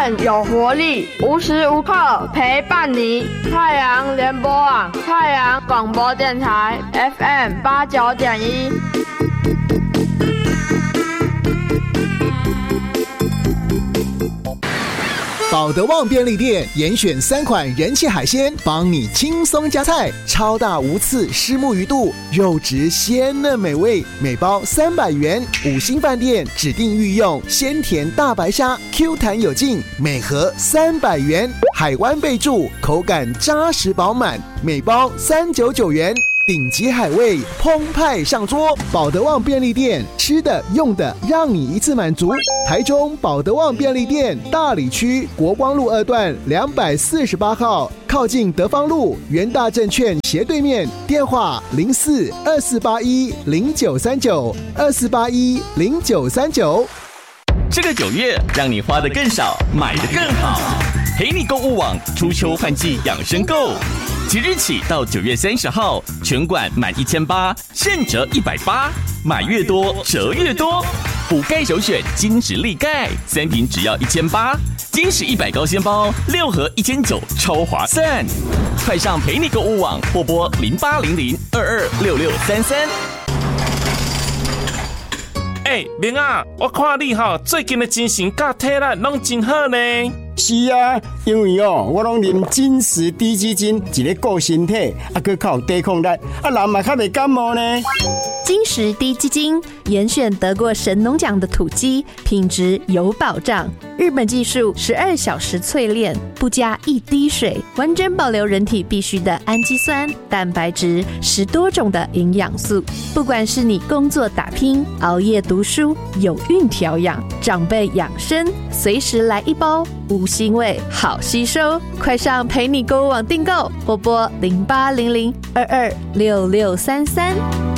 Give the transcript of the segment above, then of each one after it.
更有活力，无时无刻陪伴你。太阳联播网，太阳广播电台 FM89.1。 保德旺便利店严选3款人气海鲜，帮你轻松加菜。超大无刺虱目鱼肚，肉质鲜嫩美味，每包300元。5星饭店指定御用鲜甜大白虾，Q 弹有劲，每盒300元。海湾贝柱，口感扎实饱满，每包399元。顶级海味澎湃上桌，保德旺便利店，吃的用的让你一次满足。台中保德旺便利店大里区国光路2段248号，靠近德芳路元大证券斜对面，电话04-2481-0939，2481-0939。 这个9月，让你花得更少，买得更好。陪你购物网初秋换季养生购，即日起到9月30号，全馆满1800现折180，买越多折越多。补钙首选金石力钙，3瓶只要1800，金石100高纤包6盒1900，超划算！快上陪你购物网或拨0800226633。 明啊，我看你最近的精神甲体力拢真好呢。 是啊，因为我拢啉金石低基金，一个顾身体，还较有抵抗力，人嘛较袂感冒呢。 金石低基金严选得过神农奖的土鸡，品质有保障。日本技术12小时淬炼，不加一滴水，完整保留人体必需的氨基酸、蛋白质，10多种的营养素。不管是你工作打拼、熬夜读书、有孕调养、长辈养生，随时来一包，5星味，好吸收。快上陪你购物网订购，或拨0800226633。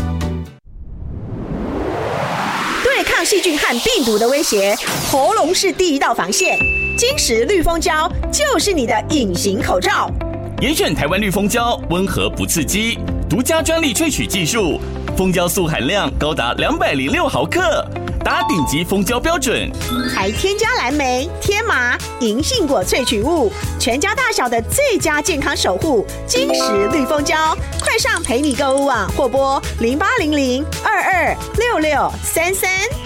对抗细菌和病毒的威胁，喉咙是第一道防线。金石绿蜂胶就是你的隐形口罩。 严选台湾绿蜂胶，温和不刺激，独家专利萃取技术，蜂胶素含量高达206毫克，达顶级蜂胶标准， 还添加蓝莓、天麻、银杏果萃取物，全家大小的最佳健康守护。金石绿蜂胶，快上陪你购物网或拨0800226633。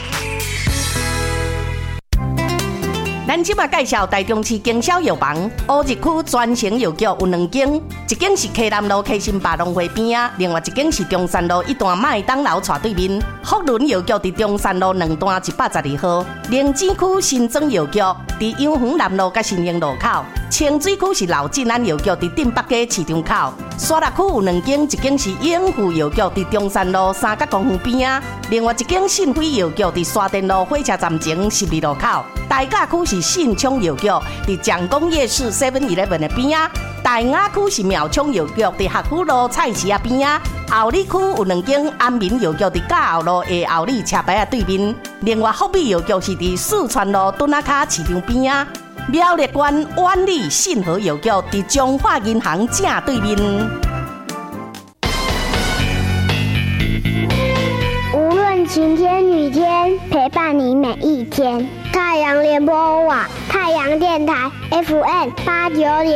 咱即马介绍台中市经销药房，乌日区专营药局有2间，一间是溪南路溪心百农会边啊，另外一间是中山路一段麦当劳斜对面。福伦药局伫中山路2段112号，灵芝区新庄药局伫永丰南路甲新兴路口，清水区是老进安药局伫镇北街市场口，沙鹿区有2间，一间是永富药局伫中山路3甲公园边啊，另外一间信辉药局伫沙田路火车站前12路口，大甲区是信昌药局伫蒋公夜市 7-Eleven 的边啊，大雅区是苗昌药局伫学府路菜市啊边啊，后里区有2间安民药局伫甲后路的后里车牌啊对面，另外福美药局是伫四川路墩仔卡市场边啊，苗栗县万里信和药局伫中华银行正对面。 无论晴天雨天，陪伴你每一天。太阳联播网，太阳电台 FM89.1。